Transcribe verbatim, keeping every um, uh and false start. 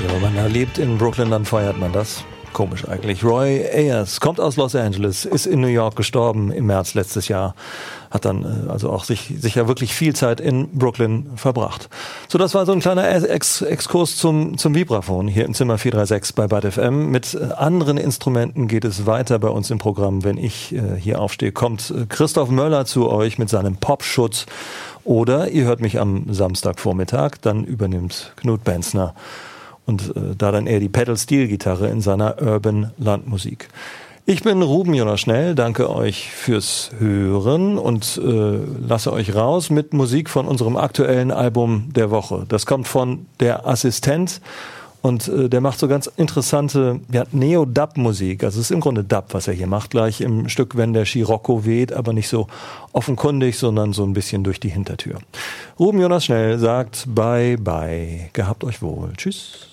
Ja, wenn man da lebt in Brooklyn, dann feiert man das. Komisch eigentlich. Roy Ayers kommt aus Los Angeles, ist in New York gestorben im März letztes Jahr, hat dann also auch sich sicher wirklich viel Zeit in Brooklyn verbracht. So, das war so ein kleiner Ex- Exkurs zum, zum Vibraphon hier im Zimmer vier drei sechs bei Bad F M. Mit anderen Instrumenten geht es weiter bei uns im Programm. Wenn ich äh, hier aufstehe, kommt Christoph Möller zu euch mit seinem Popschutz. Oder ihr hört mich am Samstagvormittag, dann übernimmt Knut Benzner. Und äh, da dann eher die Pedal-Steel-Gitarre in seiner Urban-Landmusik. Ich bin Ruben Jonas Schnell, danke euch fürs Hören und äh, lasse euch raus mit Musik von unserem aktuellen Album der Woche. Das kommt von Der Assistent und äh, der macht so ganz interessante ja, Neo-Dub-Musik. Also es ist im Grunde Dub, was er hier macht, gleich im Stück Wenn der Scirocco weht, aber nicht so offenkundig, sondern so ein bisschen durch die Hintertür. Ruben Jonas Schnell sagt Bye Bye, gehabt euch wohl, tschüss.